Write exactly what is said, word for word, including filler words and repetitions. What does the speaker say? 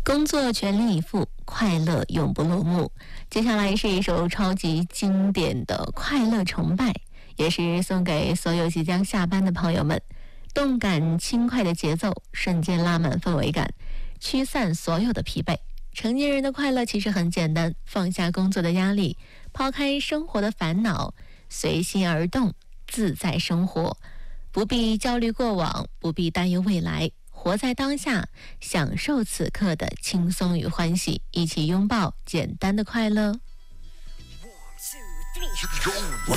工作全力以赴，快乐永不落幕。接下来是一首超级经典的《快乐崇拜》，也是送给所有即将下班的朋友们。动感轻快的节奏，瞬间拉满氛围感，驱散所有的疲惫。成年人的快乐其实很简单，放下工作的压力，抛开生活的烦恼，随心而动，自在生活，不必焦虑过往，不必担忧未来，活在当下，享受此刻的轻松与欢喜，一起拥抱简单的快乐。